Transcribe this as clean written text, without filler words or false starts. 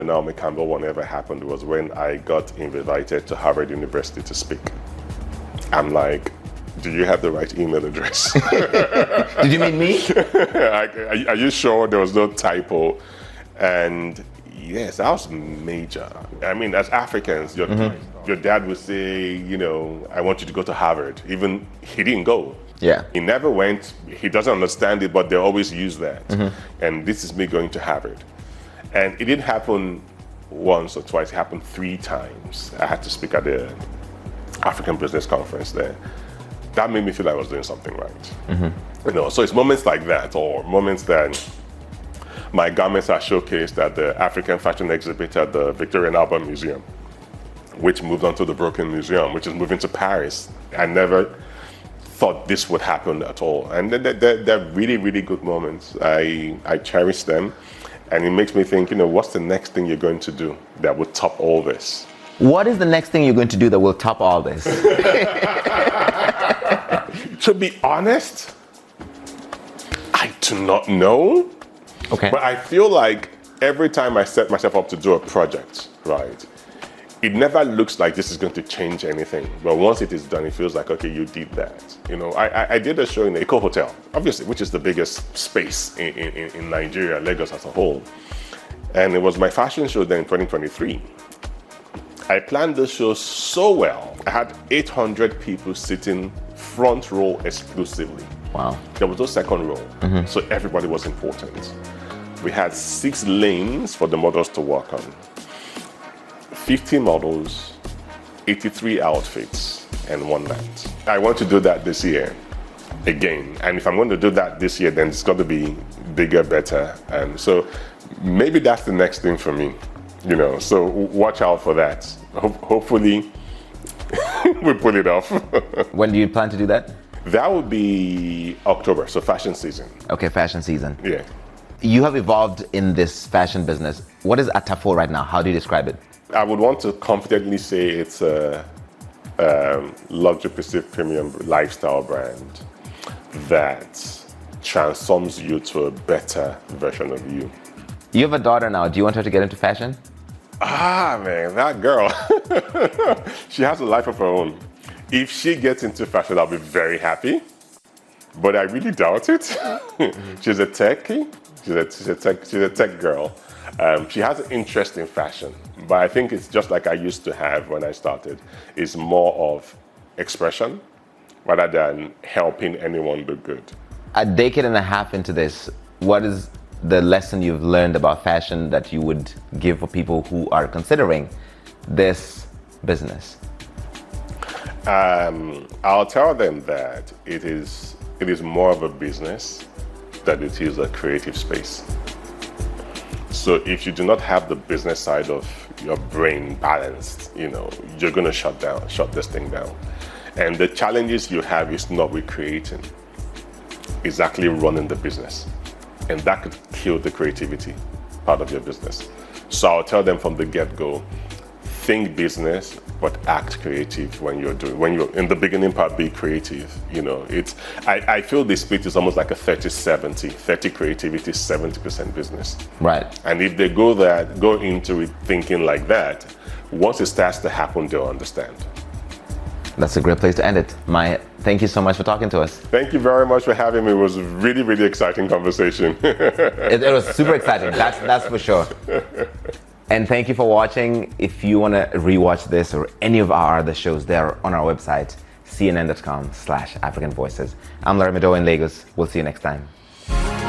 Naomi Campbell one ever happened was when I got invited to Harvard University to speak. I'm like, do you have the right email address? Did you mean me? Are you sure there was no typo? And yes, that was major. I mean, as Africans, your dad would say, you know, I want you to go to Harvard. Even he didn't go. Yeah. He never went. He doesn't understand it, but they always use that. And this is me going to Harvard. And it didn't happen once or twice. It happened 3 times. I had to speak at the African Business Conference there. That made me feel like I was doing something right. You know, so it's moments like that, or moments that my garments are showcased at the African Fashion Exhibit at the Victoria and Albert Museum, which moved on to the Brooklyn Museum, which is moving to Paris. I never thought this would happen at all. And they're really, really good moments. I cherish them. And it makes me think, you know, what's the next thing you're going to do that would top all this? What is the next thing you're going to do that will top all this? To be honest, I do not know. Okay. But I feel like every time I set myself up to do a project, right, it never looks like this is going to change anything. But once it is done, it feels like, okay, you did that. You know, I did a show in the Eco Hotel, obviously, which is the biggest space in Nigeria, Lagos as a whole. And it was my fashion show then in 2023. I planned the show so well. I had 800 people sitting front row exclusively. Wow. There was no second row, so everybody was important. We had 6 lanes for the models to work on. 50 models, 83 outfits, and 1 night. I want to do that this year again. And if I'm going to do that this year, then it's got to be bigger, better. And so maybe that's the next thing for me, you know. So watch out for that. Hopefully we pull it off. When do you plan to do that? That would be October, so fashion season. Okay, fashion season. Yeah. You have evolved in this fashion business. What is Atafo right now? How do you describe it? I would want to confidently say it's a luxury prestige premium lifestyle brand that transforms you to a better version of you. You have a daughter now. Do you want her to get into fashion? Ah, man, that girl. She has a life of her own. If she gets into fashion, I'll be very happy. But I really doubt it. She's a techie. She's a tech girl. She has an interest in fashion, but I think it's just like I used to have when I started. It's more of expression rather than helping anyone look good. A decade and a half into this, what is the lesson you've learned about fashion that you would give for people who are considering this business? I'll tell them that it is more of a business than it is a creative space. So if you do not have the business side of your brain balanced, you know, you're going to shut this thing down. And the challenges you have is not with creating, it's actually running the business. And that could kill the creativity part of your business. So I'll tell them from the get-go, think business, but act creative when you're in the beginning part, be creative. You know, I feel this split is almost like a 30-70, 30 creativity, 70% business. Right. And if they go into it thinking like that, once it starts to happen, they'll understand. That's a great place to end it. Maya, thank you so much for talking to us. Thank you very much for having me. It was a really, really exciting conversation. It was super exciting, that's for sure. And thank you for watching. If you want to rewatch this or any of our other shows, they're on our website, cnn.com/African Voices. I'm Larry Madowo in Lagos. We'll see you next time.